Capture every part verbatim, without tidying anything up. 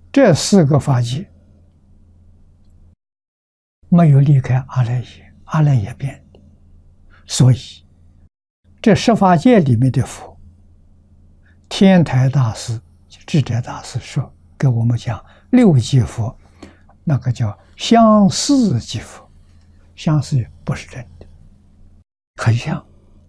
这四个法界没有离开阿赖耶，阿赖耶变的，所以这十法界里面的佛，天台大师、智者大师说给我们讲六即佛，那个叫相似即佛，相似不是真的，很像。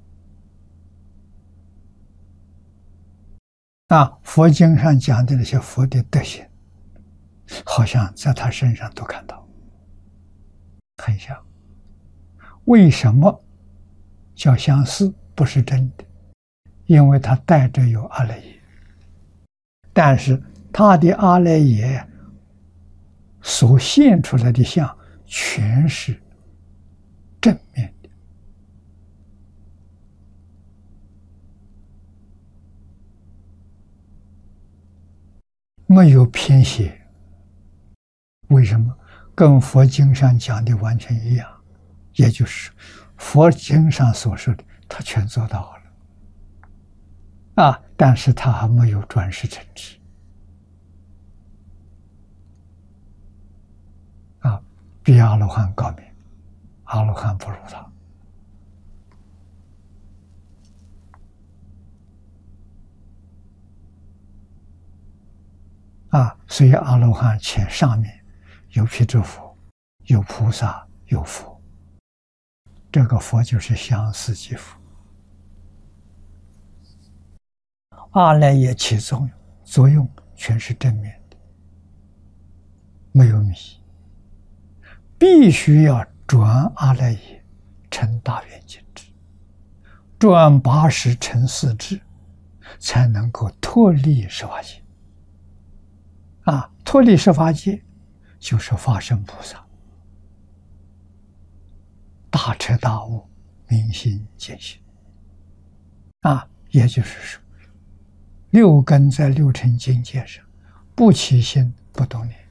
啊，佛经上讲的那些佛的德行，好像在他身上都看到，很像。为什么叫相似？不是真的，因为他带着有阿赖耶，但是他的阿赖耶所现出来的相全是正面的，没有偏斜。为什么？跟佛经上讲的完全一样，也就是佛经上所说的，他全做到了啊！但是他还没有转世成智啊，比阿罗汉高明，阿罗汉不如他啊！所以阿罗汉前上面有辟支佛，有菩萨，有佛。这个佛就是相似即佛。阿赖耶起作用，作用全是正面的，没有迷。必须要转阿赖耶成大圆镜智，转八识成四智，才能够脱离十法界。啊，脱离十法界就是法身菩萨，大彻大悟，明心见性。啊，也就是说，六根在六尘境界上不起心不动念，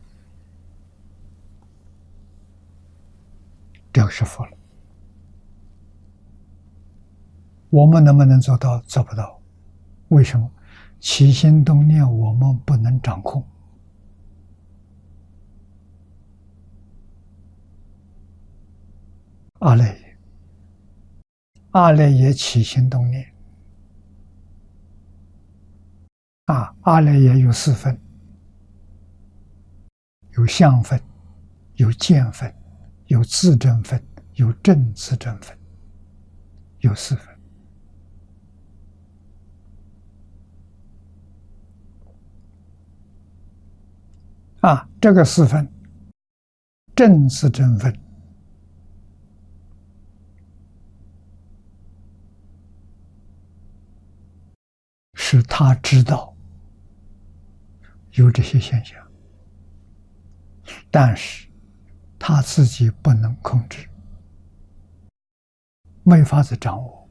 这个是佛了。我们能不能做到？做不到。为什么？起心动念我们不能掌控。阿赖耶，阿赖耶起心动念啊，阿赖耶有四分，有相分，有见分，有自证分，有正自证分，有四分。啊，这个四分，正自证分是他知道有这些现象，但是他自己不能控制，没法子掌握，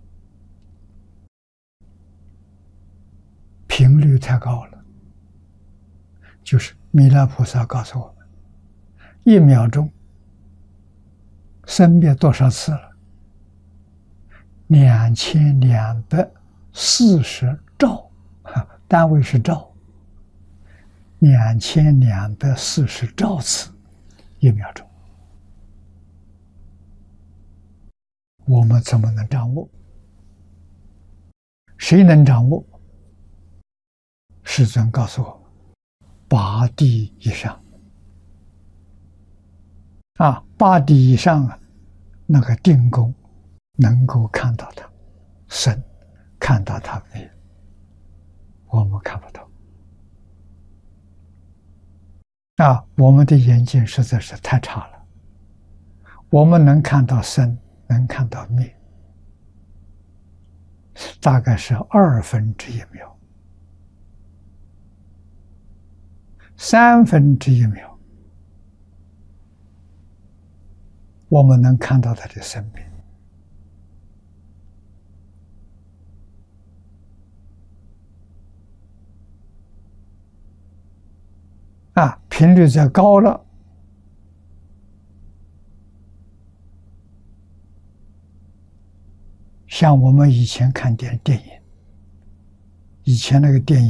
频率太高了。就是弥勒菩萨告诉我们，一秒钟生灭多少次了？两千两百四十兆，单位是兆，两千两百四十兆次一秒钟，我们怎么能掌握？谁能掌握？世尊告诉我们，八地以上啊，八地以上啊，那个定功能够看到它生，看到它灭，我们看不到啊，我们的眼睛实在是太差了。我们能看到生，能看到灭，大概是二分之一秒，三分之一秒，我们能看到它的生命。啊，频率再高了，像我们以前看电电影，以前那个电影。